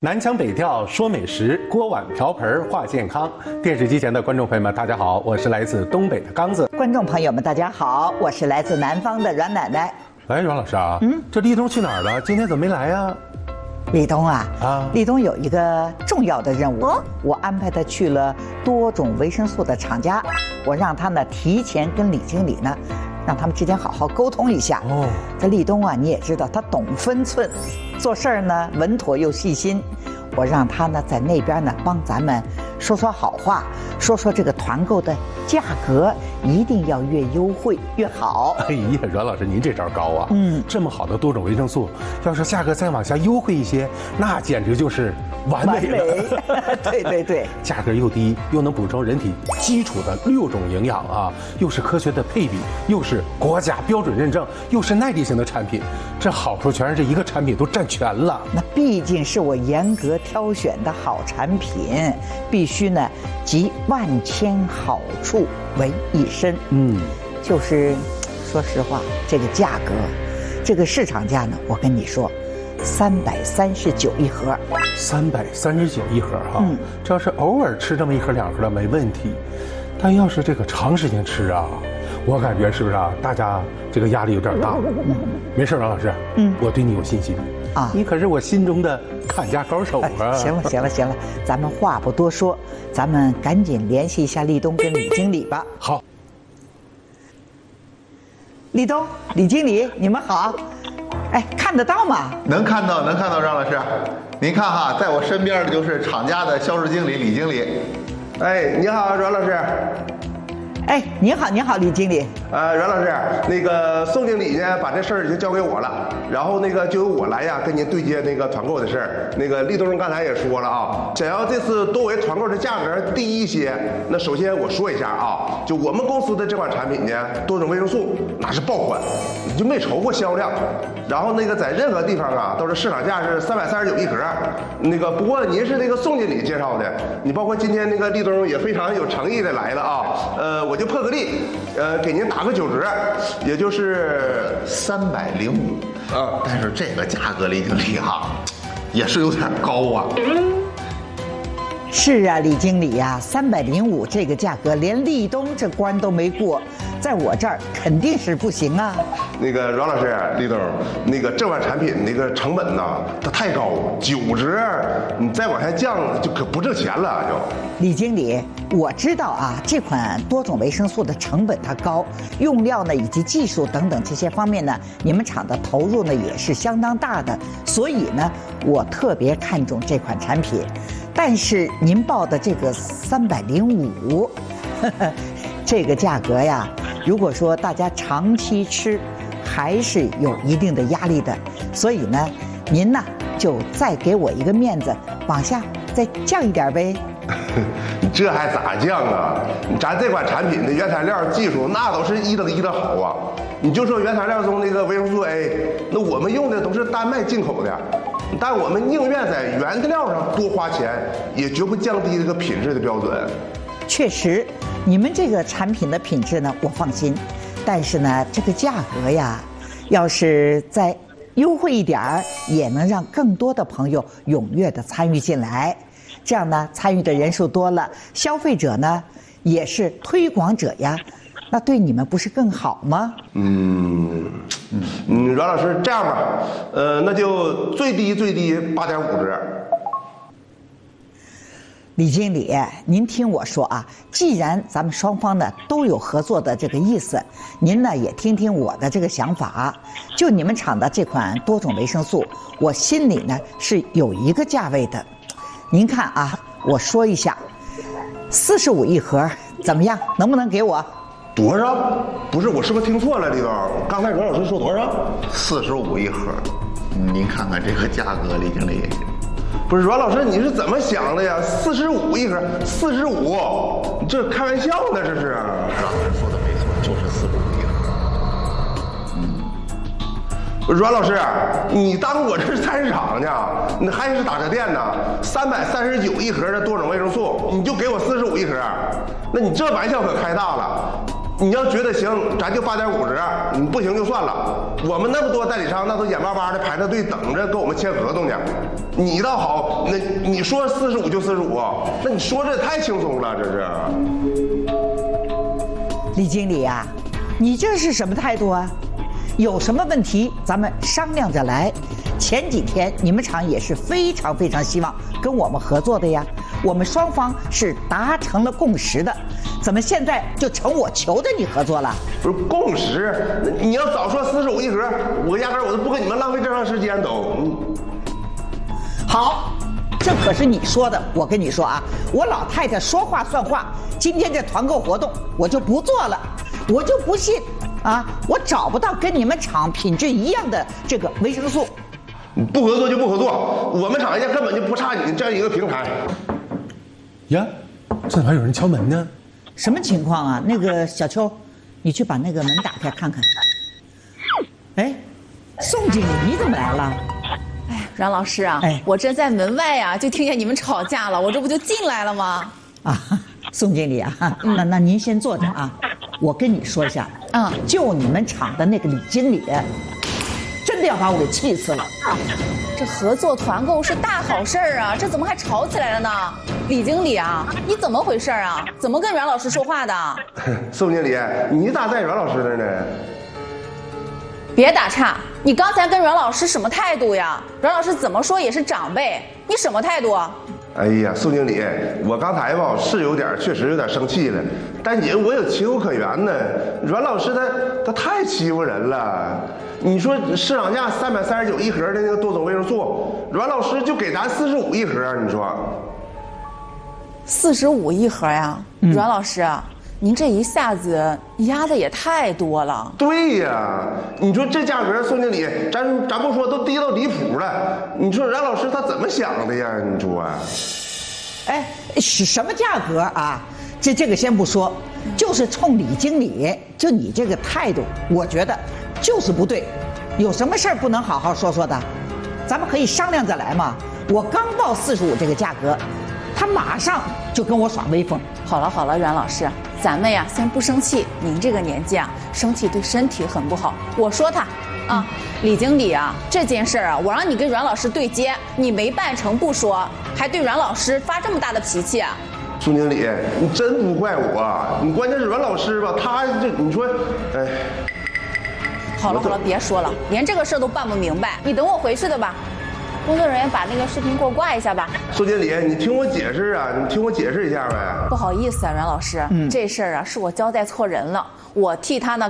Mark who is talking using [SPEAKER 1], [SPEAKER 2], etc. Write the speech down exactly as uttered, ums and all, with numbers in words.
[SPEAKER 1] 南腔北调说美食，锅碗瓢盆话健康。电视机前的观众朋友们，大家好，我是来自东北的刚子。
[SPEAKER 2] 观众朋友们，大家好，我是来自南方的阮奶奶。
[SPEAKER 1] 哎，阮老师啊，嗯，这立冬去哪儿了？今天怎么没来呀？
[SPEAKER 2] 立冬啊，
[SPEAKER 1] 啊，
[SPEAKER 2] 立冬有一个重要的任务，哦、我安排他去了多种维生素的厂家，我让他呢提前跟李经理呢，让他们之间好好沟通一下。哦，这立冬啊，你也知道他懂分寸，做事儿呢稳妥又细心。我让他呢在那边呢帮咱们说说好话，说说这个团购的价格一定要越优惠越好。
[SPEAKER 1] 哎呀，阮老师您这招高啊！
[SPEAKER 2] 嗯，
[SPEAKER 1] 这么好的多种维生素，要是价格再往下优惠一些，那简直就是完美了。
[SPEAKER 2] 完美对对对，
[SPEAKER 1] 价格又低，又能补充人体基础的六种营养啊，又是科学的配比，又是国家标准认证，又是耐力型的产品，这好处全是这一个产品都占全了。
[SPEAKER 2] 那毕竟是我严格挑选的好产品，必须呢集万千好处为一身。嗯，就是说实话，这个价格，这个市场价呢，我跟你说，三百三十九一盒。
[SPEAKER 1] 三百三十九一盒哈，
[SPEAKER 2] 嗯，
[SPEAKER 1] 这要是偶尔吃这么一盒两盒的没问题，但要是这个长时间吃啊，我感觉是不是啊？大家这个压力有点大。嗯，没事，阮老师，嗯，我对你有信心。啊，你可是我心中的看家高手啊！
[SPEAKER 2] 哎、行了行了行了，咱们话不多说，咱们赶紧联系一下立冬跟李经理吧。
[SPEAKER 1] 好，
[SPEAKER 2] 立冬、李经理，你们好。哎，看得到吗？
[SPEAKER 3] 能看到，能看到，张老师。您看哈，在我身边的就是厂家的销售经理李经理。
[SPEAKER 4] 哎，你好，阮老师。
[SPEAKER 2] 哎，你好，你好，李经理。
[SPEAKER 4] 呃，阮老师，那个宋经理呢，把这事儿已经交给我了，然后那个就由我来呀，跟您对接那个团购的事儿。那个立冬刚才也说了啊，想要这次多维团购的价格低一些，那首先我说一下啊，就我们公司的这款产品呢，多种维生素那是爆款，就没愁过销量。然后那个在任何地方啊，都是市场价是三百三十九一盒。那个不过您是那个宋经理介绍的，你包括今天那个立冬也非常有诚意的来了啊，呃，我就破个例，呃，给您打个九折，也就是
[SPEAKER 3] 三百零五啊。但是这个价格，李经理哈，也是有点高啊。
[SPEAKER 2] 是啊，李经理呀、啊，三百零五这个价格，连立冬这关都没过，在我这儿肯定是不行啊。
[SPEAKER 4] 那个阮老师，立冬，那个这款产品那个成本呢，它太高，九折，你再往下降就可不挣钱了就。
[SPEAKER 2] 李经理，我知道啊，这款多种维生素的成本它高，用料呢以及技术等等这些方面呢，你们厂的投入呢也是相当大的，所以呢，我特别看重这款产品。但是您报的这个三百零五，这个价格呀，如果说大家长期吃，还是有一定的压力的。所以呢，您呢就再给我一个面子，往下再降一点呗。
[SPEAKER 4] 这还咋降啊？咱这款产品的原材料技术那都是一等一的好啊！你就说原材料中那个维生素 A， 那我们用的都是丹麦进口的。但我们宁愿在原料上多花钱，也绝不降低这个品质的标准。
[SPEAKER 2] 确实，你们这个产品的品质呢，我放心。但是呢，这个价格呀，要是再优惠一点儿，也能让更多的朋友踊跃地参与进来。这样呢，参与的人数多了，消费者呢也是推广者呀。那对你们不是更好吗？
[SPEAKER 4] 嗯嗯，阮老师，这样吧，呃，那就最低最低八点五折。
[SPEAKER 2] 李经理，您听我说啊，既然咱们双方呢都有合作的这个意思，您呢也听听我的这个想法。就你们厂的这款多种维生素，我心里呢是有一个价位的。您看啊，我说一下，四十五一盒，怎么样？能不能给我？
[SPEAKER 4] 多少？不是，我是不是听错了，李总？刚才阮老师说多少？
[SPEAKER 3] 四十五一盒。您看看这个价格，李经理。
[SPEAKER 4] 不是，阮老师，你是怎么想的呀？四十五一盒，四十五，你这开玩笑呢？这是？
[SPEAKER 3] 阮老师说的没错，就是四十五一盒。
[SPEAKER 4] 嗯。阮老师，你当我这是菜市场呢？你还是打车店呢？三百三十九一盒的多种维生素，你就给我四十五一盒，那你这玩笑可开大了。 你要觉得行，咱就发点五折；你不行就算了。我们那么多代理商，那都眼巴巴的排着队等着跟我们签合同呢。你倒好，那你说四十五就四十五，那你说这也太轻松了，这是。
[SPEAKER 2] 李经理啊，你这是什么态度啊？有什么问题咱们商量着来。前几天你们厂也是非常非常希望跟我们合作的呀，我们双方是达成了共识的，怎么现在就成我求着你合作了？
[SPEAKER 4] 不是共识，你要早说四十五一盒，我压根儿我都不跟你们浪费这长时间都。嗯、
[SPEAKER 2] 好，这可是你说的，我跟你说啊，我老太太说话算话，今天这团购活动我就不做了，我就不信啊，我找不到跟你们厂品质一样的这个维生素。
[SPEAKER 4] 不合作就不合作，我们厂家根本就不差你这样一个平台。
[SPEAKER 1] 呀，这怎么还有人敲门呢？
[SPEAKER 2] 什么情况啊？那个小邱，你去把那个门打开看看。哎，宋经理，你怎么来了？
[SPEAKER 5] 哎，阮老师啊，
[SPEAKER 2] 哎，
[SPEAKER 5] 我这在门外呀、啊，就听见你们吵架了，我这不就进来了吗？
[SPEAKER 2] 啊，宋经理啊，嗯、那那您先坐着啊，我跟你说一下，
[SPEAKER 5] 嗯，
[SPEAKER 2] 就你们厂的那个李经理。真的要把我给气死了！
[SPEAKER 5] 这合作团购是大好事儿啊，这怎么还吵起来了呢？李经理啊，你怎么回事啊？怎么跟阮老师说话的？
[SPEAKER 4] 宋经理，你咋在阮老师那儿呢？
[SPEAKER 5] 别打岔，你刚才跟阮老师什么态度呀？阮老师怎么说也是长辈，你什么态度？
[SPEAKER 4] 哎呀，宋经理，我刚才吧是有点，确实有点生气了，但也我有情有可原呢。阮老师他他太欺负人了。你说市场价三百三十九一盒的那个多种维生素，阮老师就给咱四十五一盒，你说？
[SPEAKER 5] 四十五一盒呀，嗯、阮老师，您这一下子压的也太多了。
[SPEAKER 4] 对呀，你说这价格，宋经理，咱咱不说都低到离谱了，你说阮老师他怎么想的呀？你说？
[SPEAKER 2] 哎，是什么价格啊？这这个先不说，就是冲李经理，就你这个态度，我觉得就是不对。有什么事儿不能好好说说的？咱们可以商量着来嘛。我刚报四十五这个价格，他马上就跟我耍威风。
[SPEAKER 5] 好了好了，阮老师，咱们呀先不生气。您这个年纪啊，生气对身体很不好。我说他啊，李经理啊，这件事儿啊，我让你跟阮老师对接，你没办成不说，还对阮老师发这么大的脾气啊？
[SPEAKER 4] 宋经理，你真不怪我，你关键是阮老师吧，他这你说，哎。
[SPEAKER 5] 好了好了，别说了，连这个事儿都办不明白，你等我回去的吧。工作人员把那个视频给我挂一下吧。
[SPEAKER 4] 宋经理，你听我解释啊，你听我解释一下呗。
[SPEAKER 5] 不好意思啊，阮老师，嗯、这事儿啊是我交代错人了，我替他呢